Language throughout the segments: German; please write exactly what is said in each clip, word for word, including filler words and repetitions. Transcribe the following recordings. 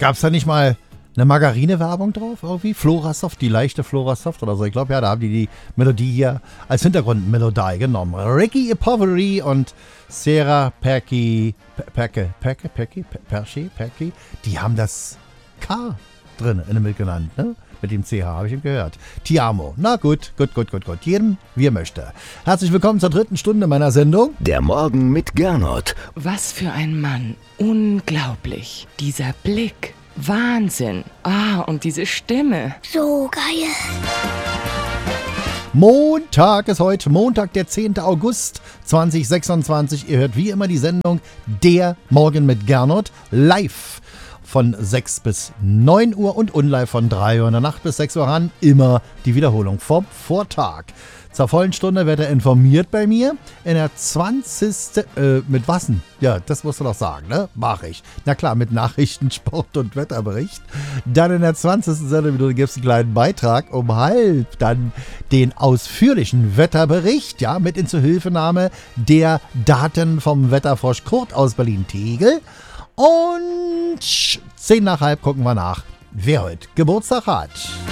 Gab's da nicht mal eine Margarine-Werbung drauf irgendwie? Florasoft, die leichte Florasoft oder so. Ich glaube, ja, da haben die die Melodie hier als Hintergrundmelodie genommen. Ricky Poveri und Sarah Perky, Perke, Perke, Perky, Percy, Perky, die haben das K drin in dem Bild genannt, ne? Mit dem C H habe ich ihm gehört. Ti amo. Na gut, gut, gut, gut, gut. Jedem, wie er möchte. Herzlich willkommen zur dritten Stunde meiner Sendung. Der Morgen mit Gernot. Was für ein Mann. Unglaublich. Dieser Blick. Wahnsinn. Ah, und diese Stimme. So geil. Montag ist heute, Montag, der zehnte August zweitausendsechsundzwanzig. Ihr hört wie immer die Sendung Der Morgen mit Gernot live von sechs bis neun Uhr und unlive von drei Uhr in der Nacht bis sechs Uhr ran. Immer die Wiederholung vom Vortag. Zur vollen Stunde wird er informiert bei mir. In der zwanzigsten Äh, mit was denn? Ja, das musst du doch sagen, ne? Mach ich. Na klar, mit Nachrichten, Sport und Wetterbericht. Dann in der zwanzigsten Sendeminute gibt es einen kleinen Beitrag. Um halb dann den ausführlichen Wetterbericht, ja, mit in Zuhilfenahme der Daten vom Wetterfrosch Kurt aus Berlin-Tegel. Und zehn nach halb gucken wir nach, wer heute Geburtstag hat.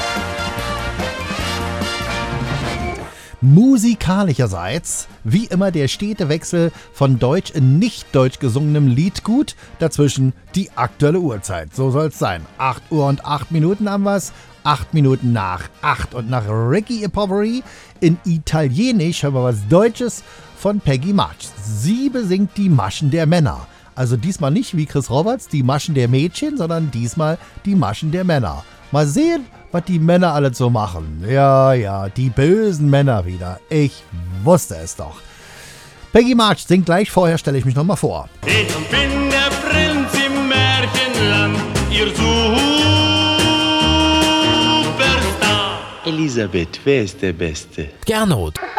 Musikalischerseits, wie immer der stete Wechsel von Deutsch in nicht deutsch gesungenem Liedgut, dazwischen die aktuelle Uhrzeit. So soll es sein. acht Uhr und acht Minuten haben wir's. acht Minuten nach acht und nach Ricky Poveri. In Italienisch hören wir was Deutsches von Peggy March. Sie besingt die Maschen der Männer. Also diesmal nicht wie Chris Roberts, die Maschen der Mädchen, sondern diesmal die Maschen der Männer. Mal sehen, was die Männer alle so machen. Ja, ja, die bösen Männer wieder. Ich wusste es doch. Peggy March singt gleich, vorher stelle ich mich nochmal vor. Ich bin der Prinz im Märchenland, ihr Superstar. Elisabeth, wer ist der Beste? Gernot.